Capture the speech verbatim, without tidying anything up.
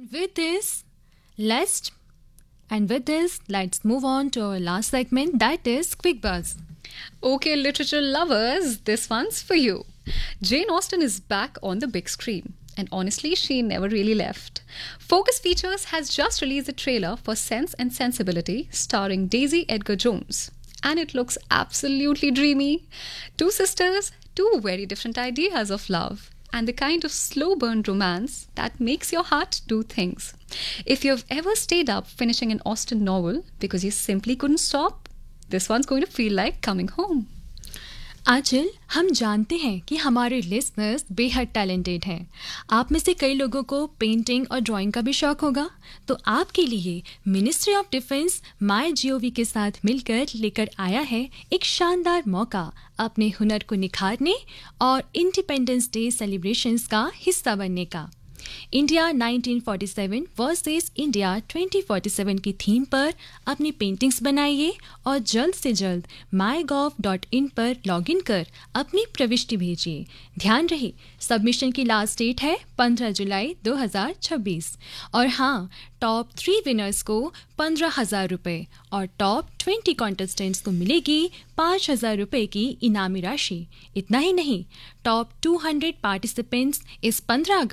with this, let's and with this, let's move on to our last segment, that is Quick Buzz. Okay, literature lovers, this one's for you. Jane Austen is back on the big screen. And honestly, she never really left. Focus Features has just released a trailer for Sense and Sensibility starring Daisy Edgar Jones. And it looks absolutely dreamy. Two sisters, two very different ideas of love. And the kind of slow burn romance that makes your heart do things. If you've ever stayed up finishing an Austen novel because you simply couldn't stop, this one's going to feel like coming home. आंचल, हम जानते हैं कि हमारे listeners बेहद talented हैं। आप में से कई लोगों को पेंटिंग और ड्राइंग का भी शौक होगा, तो आपके लिए ministry of defence my gov के साथ मिलकर लेकर आया है एक शानदार मौका अपने हुनर को निखारने और इंडिपेंडेंस डे सेलिब्रेशंस का हिस्सा बनने का। India nineteen forty seven versus India twenty forty seven की थीम पर अपनी पेंटिंग्स बनाइए और जल्द से जल्द माई गॉव डॉट इन पर लॉगिन कर अपनी प्रविष्टि भेजिए। ध्यान रहे, सबमिशन की लास्ट डेट है पंद्रह जुलाई दो हज़ार छब्बीस। और हाँ, टॉप थ्री विनर्स को पंद्रह हजार रुपये और टॉप ट्वेंटी कॉन्टेस्टेंट्स को मिलेगी पाँच हजार रुपये की इनामी राशि। इतना ही नहीं, टॉप टू हंड्रेड पार्टिसिपेंट्स इस पंद्रह